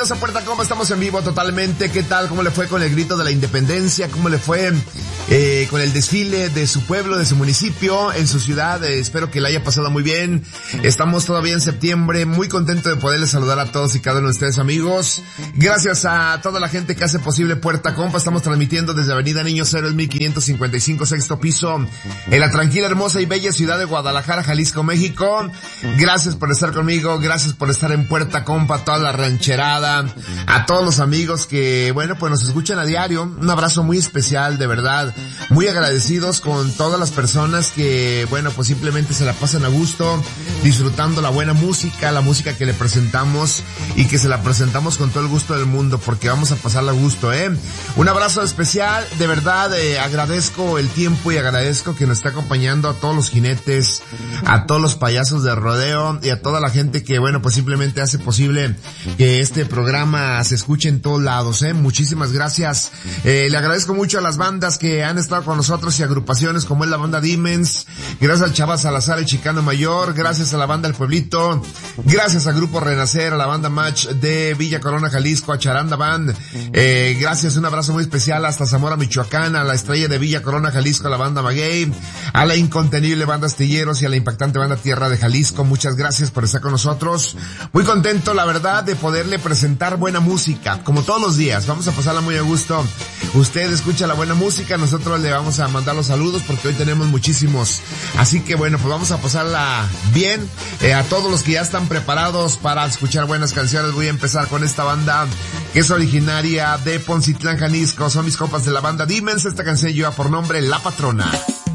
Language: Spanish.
bienvenidos a Puerta Compa, estamos en vivo totalmente. ¿Qué tal? ¿Cómo le fue con el grito de la independencia? ¿Cómo le fue con el desfile de su pueblo, de su municipio, en su ciudad? Espero que le haya pasado muy bien. Estamos todavía en septiembre, muy contento de poderles saludar a todos y cada uno de ustedes, amigos. Gracias a toda la gente que hace posible Puerta Compa. Estamos transmitiendo desde Avenida Niños Héroes 1555, sexto piso, en la tranquila, hermosa y bella ciudad de Guadalajara, Jalisco, México. Gracias por estar conmigo, gracias por estar en Puerta Compa, toda la rancherada, a todos los amigos que, bueno, pues nos escuchan a diario. Un abrazo muy especial, de verdad, muy agradecidos con todas las personas que, bueno, pues simplemente se la pasan a gusto, disfrutando la buena música, la música que le presentamos y que se la presentamos con todo el gusto del mundo, porque vamos a pasarla a gusto, Un abrazo especial, de verdad, agradezco el tiempo y agradezco que nos está acompañando a todos los jinetes, a todos los payasos de rodeo y a toda la gente que, bueno, pues simplemente hace posible que este programa se escuche en todos lados, Muchísimas gracias. Le agradezco mucho a las bandas que han estado con nosotros y agrupaciones como es la banda Dimens, gracias al Chava Salazar, el Chicano Mayor, gracias a la banda El Pueblito, gracias al Grupo Renacer, a la banda Match de Villa Corona, Jalisco, a Charanda Band, gracias, un abrazo muy especial hasta Zamora, Michoacán, a la Estrella de Villa Corona, Jalisco, a la banda Maguey, a la incontenible banda Astilleros y a la impactante banda Tierra de Jalisco. Muchas gracias por estar con nosotros. Muy contento, la verdad, de poderle presentar buena música, como todos los días. Vamos a pasarla muy a gusto. Usted escucha la buena música, nosotros le vamos a mandar los saludos porque hoy tenemos muchísimos. Así que bueno, pues vamos a pasarla bien. A todos los que ya están preparados para escuchar buenas canciones, voy a empezar con esta banda que es originaria de Poncitlán, Jalisco. Son mis compas de la banda Dimens. Esta canción lleva por nombre La Patrona.